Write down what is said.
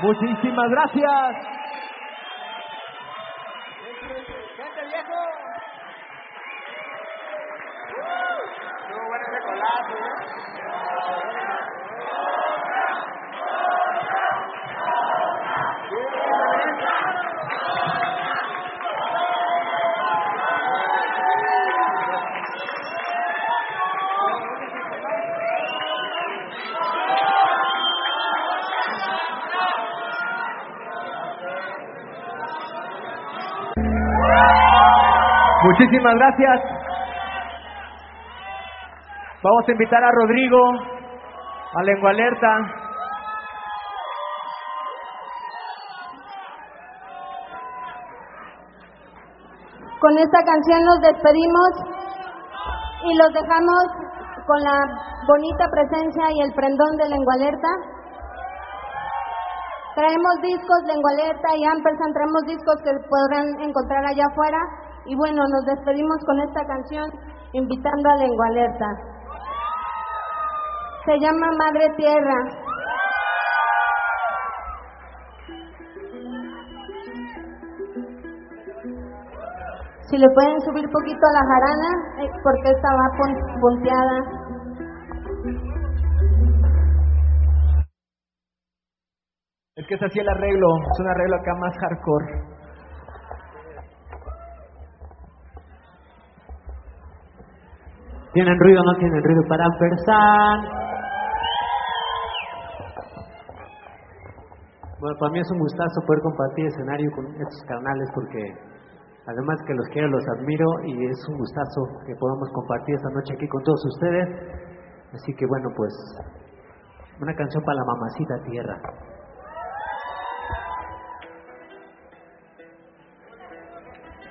Muchísimas gracias. Gente viejo. Estuvo bueno ese colazo, Muchísimas gracias. Vamos a invitar a Rodrigo a Lengua Alerta. Con esta canción nos despedimos y los dejamos con la bonita presencia y el prendón de Lengua Alerta. Traemos discos, Lengua Alerta y Ampersand, traemos discos que podrán encontrar allá afuera. Y bueno, nos despedimos con esta canción invitando a Lengua Alerta. Se llama Madre Tierra. Si le pueden subir poquito a la jarana, porque esta va punteada. Es que es así el arreglo, es un arreglo acá más hardcore. ¿Tienen ruido o no tienen ruido para Ampersand? Bueno, para mí es un gustazo poder compartir escenario con estos canales porque además que los quiero, los admiro y es un gustazo que podamos compartir esta noche aquí con todos ustedes. Así que bueno, pues una canción para la mamacita tierra.